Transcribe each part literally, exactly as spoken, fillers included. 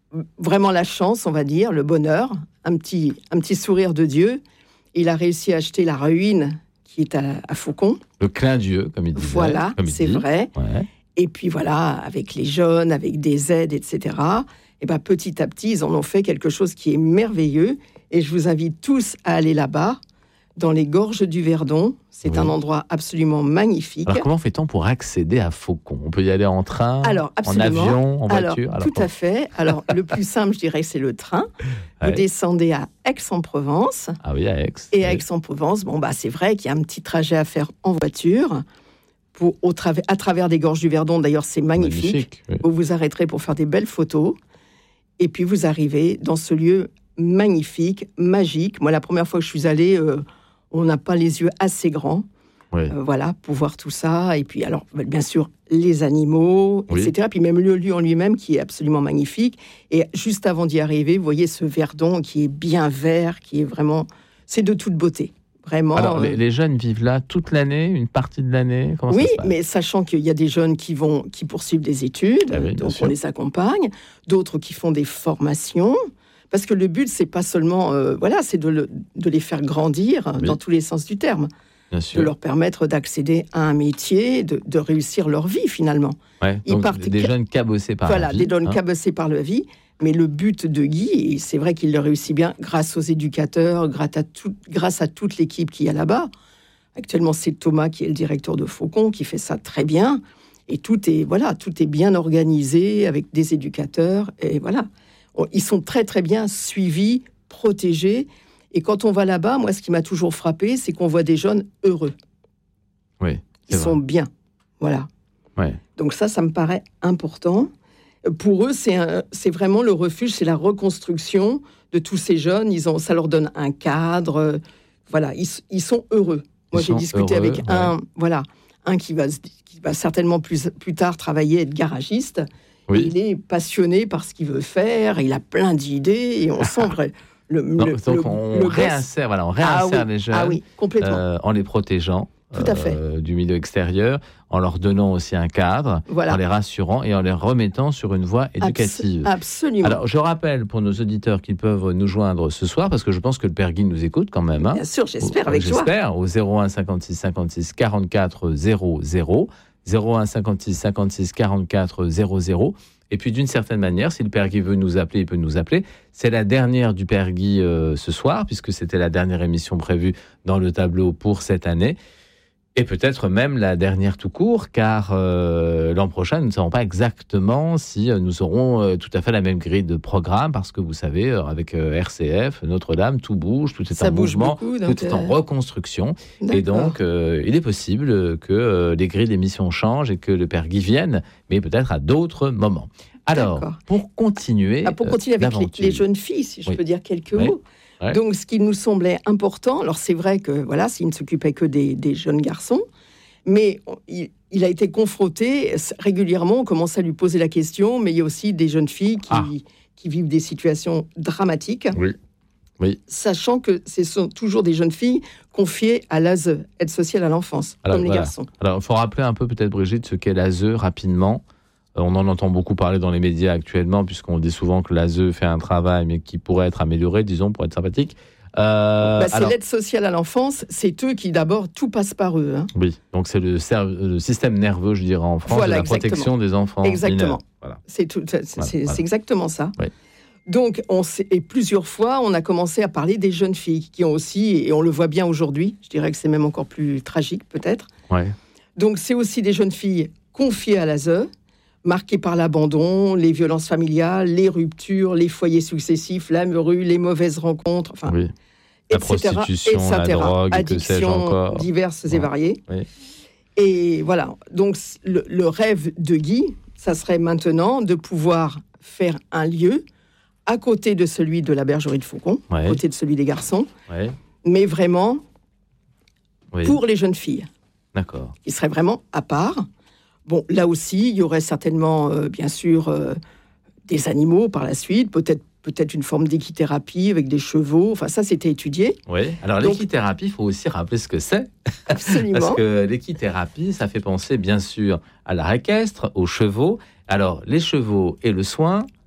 vraiment la chance, on va dire, le bonheur, un petit, un petit sourire de Dieu. Il a réussi à acheter la ruine qui est à, à Faucon. Le clin d'yeux, comme il disait. Voilà, comme il c'est dit. vrai. Ouais. Et puis voilà, avec les jeunes, avec des aides, et cetera, et ben petit à petit, ils en ont fait quelque chose qui est merveilleux. Et je vous invite tous à aller là-bas, dans les gorges du Verdon. C'est oui. un endroit absolument magnifique. Alors, comment fait-on pour accéder à Faucon ? On peut y aller en train, Alors, en avion, en voiture ? Alors, Alors, tout à fait. Alors, le plus simple, je dirais, c'est le train. Vous ouais. descendez à Aix-en-Provence. Ah oui, à Aix. Et à oui. Aix-en-Provence, bon, bah, c'est vrai qu'il y a un petit trajet à faire en voiture. Pour, au travers, à travers des gorges du Verdon, d'ailleurs, c'est magnifique. magnifique oui. Vous vous arrêterez pour faire des belles photos. Et puis, vous arrivez dans ce lieu magnifique, magique. Moi, la première fois que je suis allée, euh, on n'a pas les yeux assez grands. Oui. Euh, voilà, pour voir tout ça. Et puis, alors, bien sûr, les animaux, oui. et cetera. Puis même le lieu en lui-même qui est absolument magnifique. Et juste avant d'y arriver, vous voyez ce Verdon qui est bien vert, qui est vraiment... C'est de toute beauté. Vraiment. Alors, les, les jeunes vivent là toute l'année, une partie de l'année. Comment oui, ça se passe ? Mais sachant qu'il y a des jeunes qui vont, qui poursuivent des études, ah oui, donc sûr. On les accompagne, d'autres qui font des formations, parce que le but c'est pas seulement, euh, voilà, c'est de, le, de les faire grandir oui. dans tous les sens du terme, Bien sûr. de leur permettre d'accéder à un métier, de, de réussir leur vie finalement. Ouais, donc partent, des jeunes cabossés par voilà, la vie. Voilà, des jeunes hein. cabossés par la vie. Mais le but de Guy, et c'est vrai qu'il le réussit bien grâce aux éducateurs, grâce à, tout, grâce à toute l'équipe qu'il y a là-bas. Actuellement, c'est Thomas qui est le directeur de Faucon, qui fait ça très bien. Et tout est, voilà, tout est bien organisé avec des éducateurs. Et voilà, ils sont très, très bien suivis, protégés. Et quand on va là-bas, moi, ce qui m'a toujours frappé, c'est qu'on voit des jeunes heureux. Oui, Ils vrai. sont bien. Voilà. Ouais. Donc ça, ça me paraît important. Pour eux, c'est, un, c'est vraiment le refuge, c'est la reconstruction de tous ces jeunes. Ils ont, ça leur donne un cadre. Euh, voilà, ils, ils sont heureux. Moi, ils j'ai discuté heureux, avec ouais. un, voilà, un qui va, qui va certainement plus, plus tard travailler, être garagiste. Oui. Et il est passionné par ce qu'il veut faire. Il a plein d'idées et on sent vrai, le, non, le, donc le, on, le réinsère, voilà, on réinsère ah, oui. les jeunes ah, oui, complètement. Euh, en les protégeant. Tout à fait. Euh, du milieu extérieur, en leur donnant aussi un cadre, voilà. en les rassurant et en les remettant sur une voie éducative. Abs- absolument. Alors, je rappelle pour nos auditeurs qu'ils peuvent nous joindre ce soir, parce que je pense que le Père Guy nous écoute quand même. Hein. Bien sûr, j'espère, au, avec j'espère, joie. J'espère, au zéro un cinquante-six cinquante-six quarante-quatre zéro zéro, zéro un cinquante-six cinquante-six quarante-quatre zéro zéro. Et puis, d'une certaine manière, si le Père Guy veut nous appeler, il peut nous appeler. C'est la dernière du Père Guy euh, ce soir, puisque c'était la dernière émission prévue dans le tableau pour cette année. Et peut-être même la dernière tout court, car euh, l'an prochain, nous ne savons pas exactement si euh, nous aurons euh, tout à fait la même grille de programme, parce que vous savez, euh, avec euh, R C F, Notre-Dame, tout bouge, tout est Ça en bouge mouvement, beaucoup, tout est en reconstruction. D'accord. Et donc, euh, il est possible que euh, les grilles d'émission changent et que le Père Guy vienne, mais peut-être à d'autres moments. Alors, D'accord. pour continuer, ah, pour continuer euh, avec les, les jeunes filles, si je oui. peux dire quelques oui. mots. Ouais. Donc, ce qui nous semblait important, alors c'est vrai que voilà, s'il ne s'occupait que des, des jeunes garçons, mais il, il a été confronté régulièrement, on commence à lui poser la question, mais il y a aussi des jeunes filles qui, ah. qui vivent des situations dramatiques, oui. Oui. sachant que ce sont toujours des jeunes filles confiées à l'A S E, aide sociale à l'enfance, Alors, comme les voilà. garçons. Alors, il faut rappeler un peu peut-être, Brigitte, ce qu'est l'A S E rapidement. On en entend beaucoup parler dans les médias actuellement, puisqu'on dit souvent que l'A S E fait un travail, mais qui pourrait être amélioré, disons, pour être sympathique. Euh, bah, c'est alors, l'aide sociale à l'enfance, c'est eux qui, d'abord, tout passe par eux. Hein. Oui, donc c'est le, serv- le système nerveux, je dirais, en France, voilà, de la exactement. protection des enfants Exactement. mineurs. Voilà. C'est, tout, c'est, voilà, c'est, voilà. c'est exactement ça. Oui. Donc, on sait, et plusieurs fois, on a commencé à parler des jeunes filles qui ont aussi, et on le voit bien aujourd'hui, je dirais que c'est même encore plus tragique, peut-être. Ouais. Donc, c'est aussi des jeunes filles confiées à l'A S E, marquées par l'abandon, les violences familiales, les ruptures, les foyers successifs, la rue, les mauvaises rencontres, enfin, oui. La et cetera, prostitution, et cetera, la drogue, addictions que sais-je encore. diverses ouais. et variées. Oui. Et voilà, donc le, le rêve de Guy, ça serait maintenant de pouvoir faire un lieu à côté de celui de la bergerie de Faucon, ouais. à côté de celui des garçons, ouais. mais vraiment oui. pour les jeunes filles. D'accord. Qui serait vraiment à part. Bon, là aussi, il y aurait certainement, euh, bien sûr, euh, des animaux par la suite, peut-être peut-être une forme d'équithérapie avec des chevaux. Enfin, ça, c'était étudié. Oui. Alors, Donc, l'équithérapie, il faut aussi rappeler ce que c'est. Absolument. Parce que l'équithérapie, ça fait penser, bien sûr, à l'art équestre, aux chevaux. Alors, les chevaux et le soin,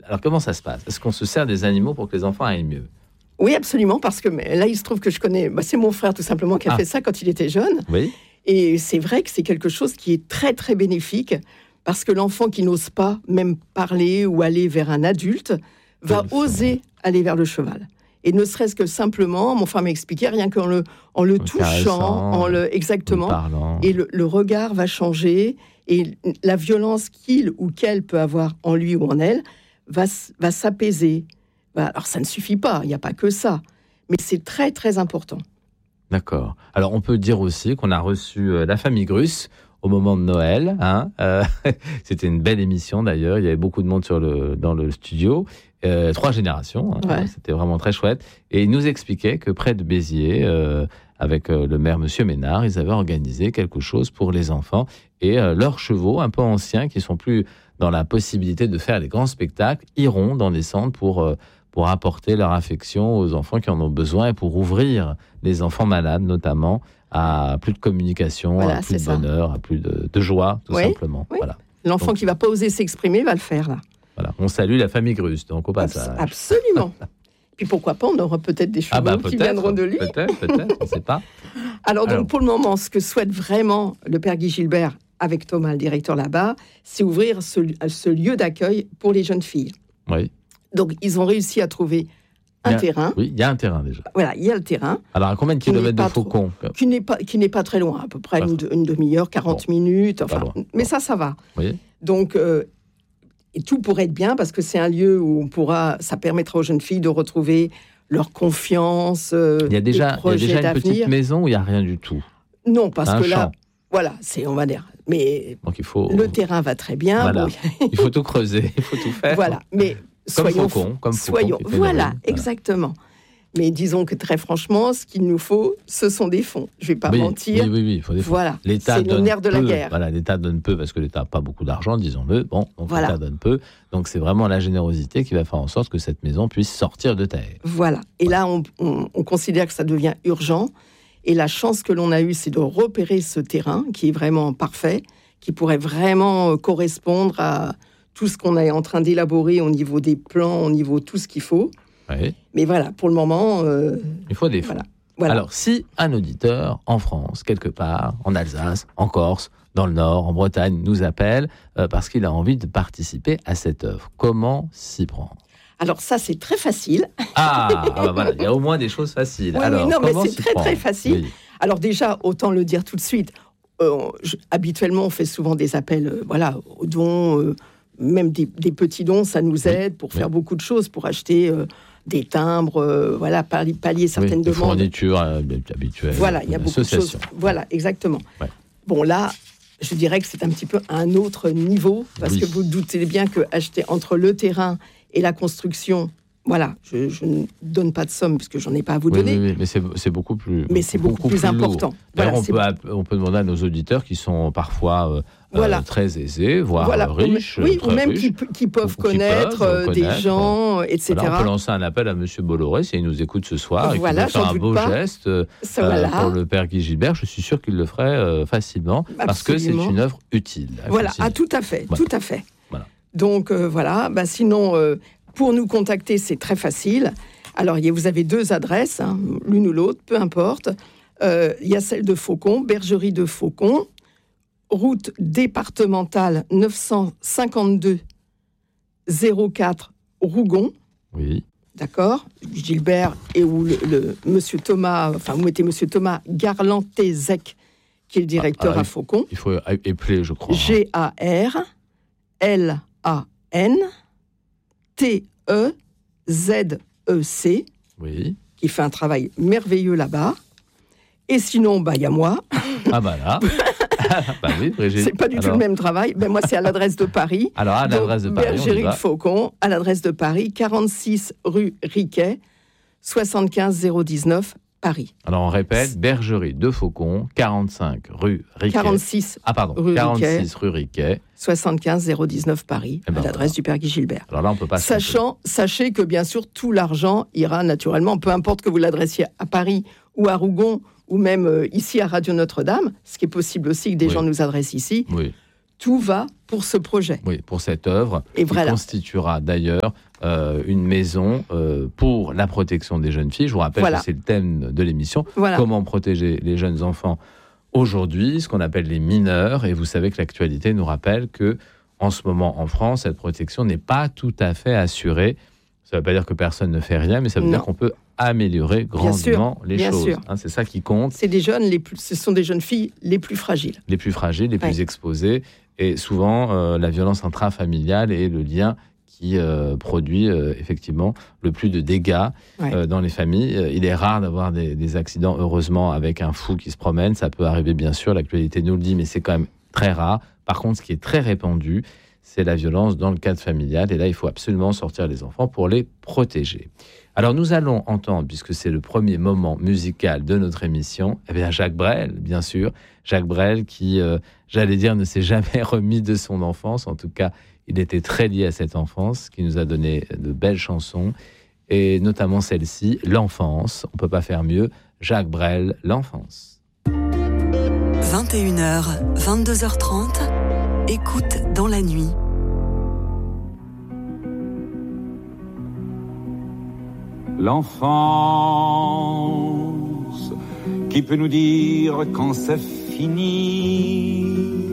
Alors, comment ça se passe ? Est-ce qu'on se sert des animaux pour que les enfants aillent mieux ? Oui, absolument, parce que là, il se trouve que je connais... Bah, c'est mon frère, tout simplement, qui a ah. fait ça quand il était jeune. Oui. Et c'est vrai que c'est quelque chose qui est très, très bénéfique, parce que l'enfant qui n'ose pas même parler ou aller vers un adulte va oser aller vers le cheval. Et ne serait-ce que simplement, mon frère m'expliquait, rien qu'en le, en le touchant, en le, exactement, et le, le regard va changer, et la violence qu'il ou qu'elle peut avoir en lui ou en elle va, va s'apaiser. Alors ça ne suffit pas, il n'y a pas que ça, mais c'est très très important. D'accord. Alors on peut dire aussi qu'on a reçu euh, la famille Grus au moment de Noël. Hein, euh, c'était une belle émission d'ailleurs, il y avait beaucoup de monde sur le, dans le studio. Euh, trois générations, hein, ouais. C'était vraiment très chouette. Et ils nous expliquaient que près de Béziers, euh, avec euh, le maire Monsieur Ménard, ils avaient organisé quelque chose pour les enfants. Et euh, leurs chevaux, un peu anciens, qui sont plus dans la possibilité de faire les grands spectacles, iront dans les centres pour, euh, pour apporter leur affection aux enfants qui en ont besoin et pour ouvrir les enfants malades, notamment, à plus de communication, voilà, à plus de ça. bonheur, à plus de, de joie, tout oui, simplement. Oui. Voilà. L'enfant Donc, qui ne va pas oser s'exprimer va le faire, là. Voilà, on salue la famille Grus, donc au passage. Absolument. Puis pourquoi pas, on aura peut-être des chevaux ah bah, qui viendront de lui. Peut-être, peut-être, on ne sait pas. Alors, donc, Alors, pour le moment, ce que souhaite vraiment le père Guy Gilbert, avec Thomas, le directeur là-bas, c'est ouvrir ce, ce lieu d'accueil pour les jeunes filles. Oui. Donc, ils ont réussi à trouver un a, terrain. Oui, il y a un terrain déjà. Voilà, il y a le terrain. Alors, à combien de kilomètres de Faucon ? Qui n'est pas, qui n'est pas très loin, à peu près une, une demi-heure, quarante bon, minutes. Enfin, mais bon. ça, ça va. Oui. Donc... Euh, Et tout pourrait être bien parce que c'est un lieu où on pourra, ça permettra aux jeunes filles de retrouver leur confiance. Euh, il y a déjà, il y a déjà une d'avenir. petite maison où il n'y a rien du tout. Non, parce un que champ. là, voilà, c'est, on va dire. Mais donc il faut, le terrain va très bien. Voilà. Bon, il faut tout creuser, il faut tout faire. Voilà, mais comme soyons, Faucon, comme Faucon soyons, voilà, voilà, exactement. Mais disons que très franchement, ce qu'il nous faut, ce sont des fonds. Je ne vais pas oui, mentir. Oui, oui, oui, il faut des fonds. Voilà, l'État c'est le nerf de peu, la guerre. Voilà, l'État donne peu parce que l'État n'a pas beaucoup d'argent, disons-le. Bon, donc voilà. l'État donne peu. Donc c'est vraiment la générosité qui va faire en sorte que cette maison puisse sortir de terre. Voilà. Et voilà. là, on, on, on considère que ça devient urgent. Et la chance que l'on a eue, c'est de repérer ce terrain qui est vraiment parfait, qui pourrait vraiment correspondre à tout ce qu'on est en train d'élaborer au niveau des plans, au niveau de tout ce qu'il faut. Oui. Mais voilà, pour le moment... Euh, il faut des fonds. Voilà, voilà. Alors, si un auditeur en France, quelque part, en Alsace, en Corse, dans le Nord, en Bretagne, nous appelle euh, parce qu'il a envie de participer à cette œuvre, comment s'y prendre ? Alors ça, c'est très facile. Ah, ah bah voilà, il y a au moins des choses faciles. Oui, Alors, oui, non, mais comment c'est s'y très, prendre ? très facile. Oui. Alors déjà, autant le dire tout de suite, euh, je, habituellement, on fait souvent des appels euh, voilà, aux dons, euh, même des, des petits dons, ça nous aide pour oui. faire oui. beaucoup de choses, pour acheter... Euh, des timbres, euh, voilà, pallier, pallier certaines oui, des demandes. Des fournitures euh, habituelles. Voilà, il y a beaucoup de choses. Voilà, exactement. Ouais. Bon, là, je dirais que c'est un petit peu un autre niveau, parce oui. que vous doutez bien que acheter entre le terrain et la construction, voilà, je, je ne donne pas de somme, puisque j'en ai pas à vous oui, donner. Oui, oui, mais c'est, c'est beaucoup plus Mais c'est beaucoup, beaucoup plus, plus important. D'ailleurs, voilà, on, peut, on peut demander à nos auditeurs qui sont parfois euh, voilà. euh, très aisés, voire voilà. riches. Oui, ou même riches, qui, qui peuvent connaître, qui peuvent, euh, des gens, euh, et cetera. Voilà, on peut lancer un appel à M. Bolloré, si il nous écoute ce soir, voilà, et qu'il veut faire un beau pas. geste euh, voilà. pour le père Guy Gilbert. Je suis sûr qu'il le ferait euh, facilement, Absolument. parce que c'est une œuvre utile. Voilà, ah, tout à fait, voilà. tout à fait. Voilà. Donc, euh, voilà, bah, sinon... Euh, pour nous contacter, c'est très facile. Alors, vous avez deux adresses, hein, l'une ou l'autre, peu importe. Euh, il y a celle de Faucon, Bergerie de Faucon, route départementale neuf cent cinquante-deux zéro quatre Rougon. Oui. D'accord. Gilbert et où le, le monsieur Thomas, enfin, vous mettez monsieur Thomas Garlantézec, qui est le directeur ah, ah, à Faucon. Il faut épeler, je crois. G A R L A N T E Z E C, oui. qui fait un travail merveilleux là-bas. Et sinon, bah, il y a moi. Ah bah là bah oui, Brigitte. C'est pas du Alors... tout le même travail. Ben, moi, c'est à l'adresse de Paris. Alors, à l'adresse Donc, de Paris, Bergerie de Faucon, à l'adresse de Paris, quarante-six rue Riquet, soixante-quinze zéro dix-neuf, Paris. Alors, on répète, Bergerie de Faucon, quarante-cinq rue Riquet. quarante-six ah, pardon, rue quarante-six Riquet, rue Riquet. soixante-quinze zéro dix-neuf, Paris, eh ben à l'adresse voilà. du père Guy Gilbert. Alors là, on peut pas Sachant, Sachez que, bien sûr, tout l'argent ira naturellement, peu importe que vous l'adressiez à Paris ou à Rougon, ou même euh, ici à Radio Notre-Dame, ce qui est possible aussi que des oui. gens nous adressent ici. Oui. tout va pour ce projet. Oui, pour cette œuvre et qui voilà. constituera d'ailleurs euh, une maison euh, pour la protection des jeunes filles. Je vous rappelle voilà. que c'est le thème de l'émission. Voilà. Comment protéger les jeunes enfants aujourd'hui, ce qu'on appelle les mineurs. Et vous savez que l'actualité nous rappelle que en ce moment en France, cette protection n'est pas tout à fait assurée. Ça ne veut pas dire que personne ne fait rien, mais ça veut non. dire qu'on peut améliorer grandement sûr, les bien choses. Sûr. Hein, c'est ça qui compte. C'est des jeunes, les plus, ce sont des jeunes filles les plus fragiles. Les plus fragiles, les ouais. plus exposées. Et souvent, euh, la violence intrafamiliale est le lien qui euh, produit euh, effectivement le plus de dégâts ouais. euh, dans les familles. Euh, il est rare d'avoir des, des accidents, heureusement, avec un fou qui se promène. Ça peut arriver, bien sûr, l'actualité nous le dit, mais c'est quand même très rare. Par contre, ce qui est très répandu, c'est la violence dans le cadre familial. Et là, il faut absolument sortir les enfants pour les protéger. Alors, nous allons entendre, puisque c'est le premier moment musical de notre émission, eh bien, Jacques Brel, bien sûr. Jacques Brel qui, euh, j'allais dire, ne s'est jamais remis de son enfance. En tout cas, il était très lié à cette enfance, qui nous a donné de belles chansons, et notamment celle-ci, L'Enfance. On ne peut pas faire mieux. Jacques Brel, L'Enfance. vingt et une heures, vingt-deux heures trente, écoute dans la nuit. L'enfance, qui peut nous dire quand c'est fini?